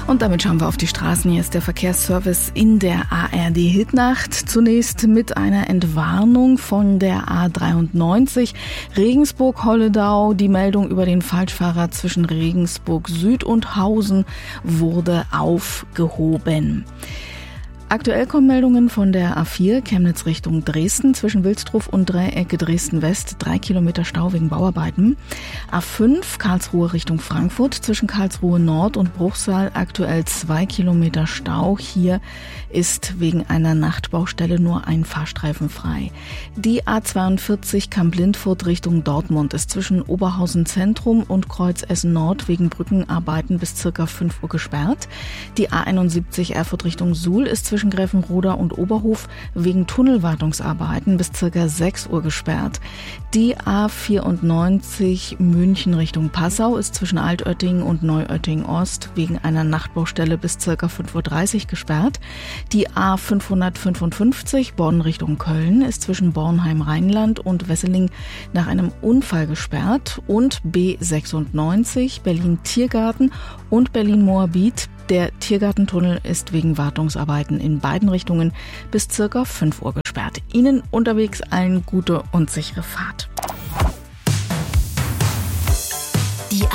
Und damit schauen wir auf die Straßen. Hier ist der Verkehrsservice in der ARD Hitnacht. Zunächst mit einer Entwarnung von der A93 Regensburg-Holledau. Die Meldung über den Falschfahrer zwischen Regensburg Süd und Hausen wurde aufgehoben. Aktuell kommen Meldungen von der A4 Chemnitz Richtung Dresden zwischen Wilsdruf und Dreiecke Dresden-West, 3 Kilometer Stau wegen Bauarbeiten. A5 Karlsruhe Richtung Frankfurt zwischen Karlsruhe Nord und Bruchsal aktuell 2 Kilometer Stau. Hier ist wegen einer Nachtbaustelle nur ein Fahrstreifen frei. Die A42 Kamp-Lindfurt Richtung Dortmund ist zwischen Oberhausen Zentrum und Kreuz Essen Nord wegen Brückenarbeiten bis ca. 5 Uhr gesperrt. Die A71 Erfurt Richtung Suhl ist zwischen Grevenroda und Oberhof wegen Tunnelwartungsarbeiten bis ca. 6 Uhr gesperrt. Die A94 München Richtung Passau ist zwischen Altötting und Neuötting Ost wegen einer Nachtbaustelle bis ca. 5.30 Uhr gesperrt. Die A555 Bonn Richtung Köln ist zwischen Bornheim-Rheinland und Wesseling nach einem Unfall gesperrt. Und B96 Berlin-Tiergarten und Berlin-Moabit. Der Tiergartentunnel ist wegen Wartungsarbeiten in beiden Richtungen bis ca. 5 Uhr gesperrt. Ihnen unterwegs allen gute und sichere Fahrt.